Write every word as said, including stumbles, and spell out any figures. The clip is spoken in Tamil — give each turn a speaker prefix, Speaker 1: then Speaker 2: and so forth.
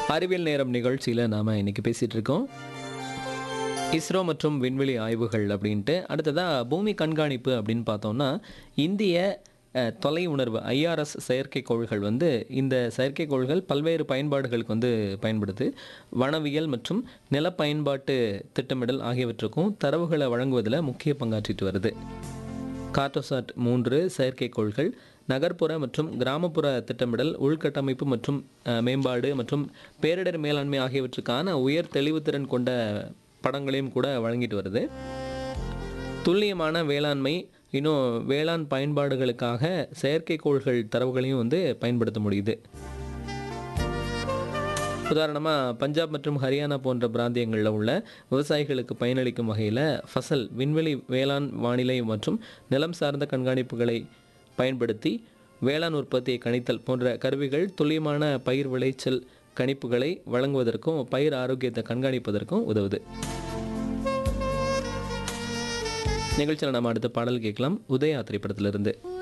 Speaker 1: அறிவியல் நேரம் நிகழ்ச்சியில் நாம் இன்னைக்கு பேசிகிட்டு இருக்கோம் இஸ்ரோ மற்றும் விண்வெளி ஆய்வுகள் அப்படின்ட்டு. அடுத்ததாக பூமி கண்காணிப்பு அப்படின்னு பார்த்தோம்னா இந்திய அஹ், தொலை உணர்வு ஐஆர்எஸ் செயற்கைக்கோள்கள் வந்து இந்த செயற்கைக்கோள்கள் பல்வேறு பயன்பாடுகளுக்கு வந்து பயன்படுது. வனவியல் மற்றும் நில பயன்பாட்டு திட்டமிடல் ஆகியவற்றுக்கும் தரவுகளை வழங்குவதில் முக்கிய பங்காற்றிட்டு வருது. கார்டோசாட் மூன்று செயற்கைக்கோள்கள் நகர்ப்புற மற்றும் கிராமப்புற திட்டமிடல், உள்கட்டமைப்பு மற்றும் அஹ், மேம்பாடு மற்றும் பேரிடர் மேலாண்மை ஆகியவற்றுக்கான உயர் தெளிவுத்திறன் கொண்ட படங்களையும் கூட வழங்கிட்டு வருது. துல்லியமான வேளாண்மை, இன்னும் வேளாண் பயன்பாடுகளுக்காக செயற்கைக்கோள்கள் தரவுகளையும் வந்து பயன்படுத்த முடியுது. உதாரணமாக பஞ்சாப் மற்றும் ஹரியானா போன்ற பிராந்தியங்களில் உள்ள விவசாயிகளுக்கு பயனளிக்கும் வகையில் ஃபசல் விண்வெளி வேளாண் வானிலை மற்றும் நிலம் சார்ந்த கண்காணிப்புகளை பயன்படுத்தி வேளாண் உற்பத்தியை கணித்தல் போன்ற கருவிகள் துல்லியமான பயிர் விளைச்சல் கணிப்புகளை வழங்குவதற்கும் பயிர் ஆரோக்கியத்தை கண்காணிப்பதற்கும் உதவுது. நிகழ்ச்சியில் நம்ம அடுத்த பாடல் கேட்கலாம். உதயா திரைப்படத்திலிருந்து.